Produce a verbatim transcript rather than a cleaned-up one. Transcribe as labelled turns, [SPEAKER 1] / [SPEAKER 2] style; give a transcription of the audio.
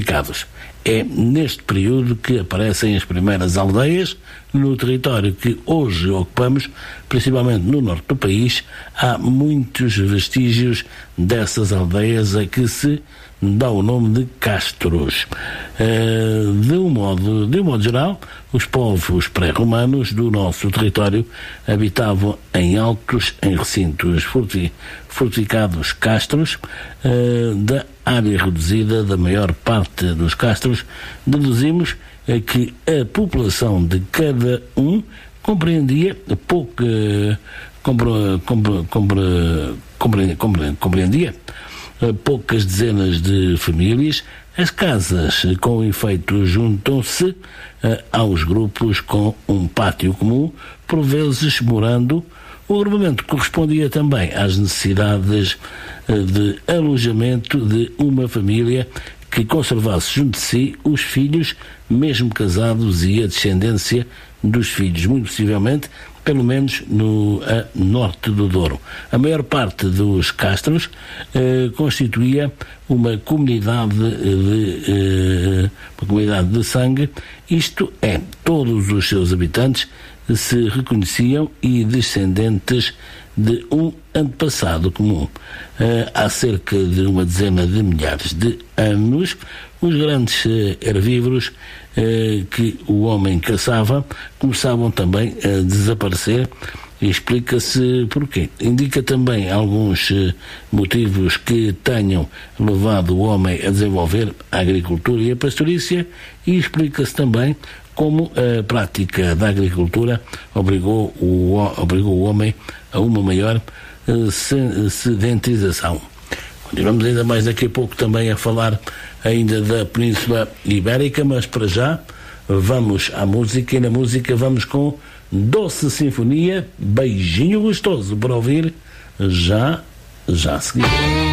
[SPEAKER 1] É neste período que aparecem as primeiras aldeias no território que hoje ocupamos, principalmente no norte do país. Há muitos vestígios dessas aldeias a que se dá o nome de castros. De um modo, de um modo geral, os povos pré-romanos do nosso território habitavam em altos, em recintos fortificados castros. Da área reduzida da maior parte dos castros, deduzimos que a população de cada um compreendia pouco, compre, compre, compre, compre, compre, compreendia poucas dezenas de famílias. As casas, com efeito, juntam-se uh, aos grupos com um pátio comum, por vezes morando. O agrupamento correspondia também às necessidades uh, de alojamento de uma família que conservasse junto de si os filhos, mesmo casados, e a descendência dos filhos, muito possivelmente, pelo menos no a norte do Douro. A maior parte dos castros eh, constituía uma comunidade de, eh, uma comunidade de sangue, isto é, todos os seus habitantes se reconheciam e descendentes de um antepassado comum. Uh, há cerca de uma dezena de milhares de anos, os grandes uh, herbívoros uh, que o homem caçava começavam também a desaparecer. E explica-se porquê. Indica também alguns uh, motivos que tenham levado o homem a desenvolver a agricultura e a pastorícia, e explica-se também como a prática da agricultura obrigou o, obrigou o homem a uma maior uh, sedentarização. Continuamos ainda mais daqui a pouco também a falar ainda da Península Ibérica, mas para já vamos à música, e na música vamos com Doce Sinfonia, Beijinho Gostoso, para ouvir já, já a seguir.